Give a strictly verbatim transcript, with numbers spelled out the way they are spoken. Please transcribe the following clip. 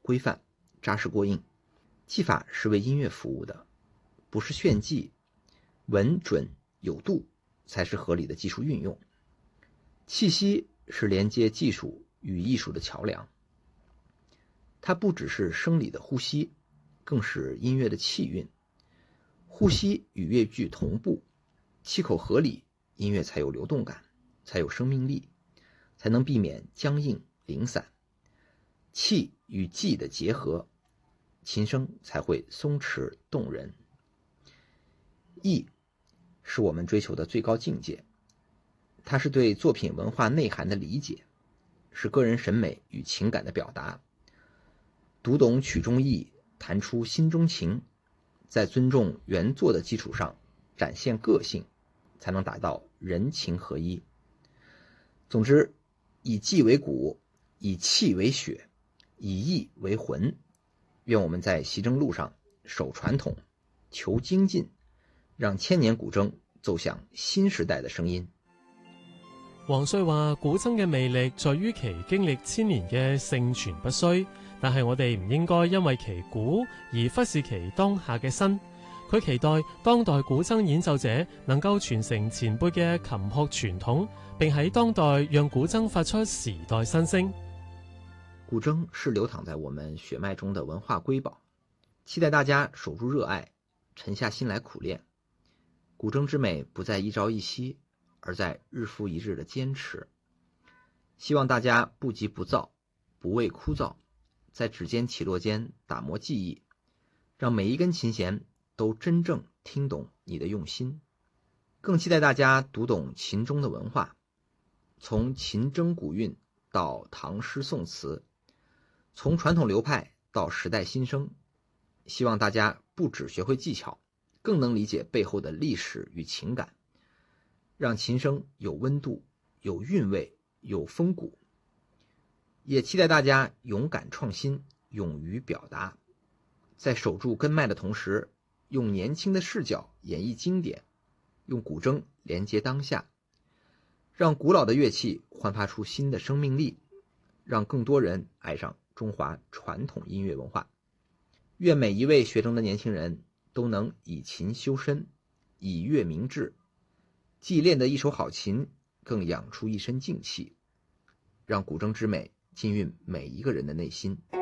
规范、扎实过硬。技法是为音乐服务的，不是炫技，稳准有度才是合理的技术运用。气息是连接技术与艺术的桥梁，它不只是生理的呼吸，更是音乐的气韵。呼吸与乐句同步，气口合理，音乐才有流动感，才有生命力，才能避免僵硬零散。气与技的结合，琴声才会松弛动人。艺是我们追求的最高境界，它是对作品文化内涵的理解，是个人审美与情感的表达。读懂曲中意，弹出心中情，在尊重原作的基础上展现个性，才能达到人情合一。总之，以技为骨，以气为血，以意为魂。愿我们在习筝路上守傳統，求精進，讓千年古箏奏響新時代的聲音。 黃帥話古箏嘅魅力在於其經歷千年嘅盛傳不衰，但係我哋唔應該因為其古而忽視其當下嘅新。佢期待當代古箏演奏者能夠傳承前輩嘅琴學傳統，並喺當代讓古箏發出時代新聲。 古箏是流淌在我們血脈中的文化瑰寶，期待大家守住熱愛，沉下心來苦練。古箏之美不在一朝一夕，而在日復一日的堅持。希望大家不急不躁，不畏枯燥，在指尖起落間打磨技藝，讓每一根琴弦都真正聽懂你的用心。更期待大家讀懂琴中的文化，從琴箏古韻到唐詩宋詞，從傳統流派到時代新生。希望大家不只學會技巧，更能理解背後的歷史與情感，讓琴聲有溫度、有韻味、有風骨。也期待大家勇敢創新，勇於表達，在守住根脈的同時，用年輕的視角演繹經典，用古箏連接當下，讓古老的樂器煥發出新的生命力，讓更多人愛上中華傳統音樂文化。願每一位學箏的年輕人都能以琴修身，以樂明志，既練得一手好琴，更養出一身靜氣，讓古箏之美浸潤每一個人的內心。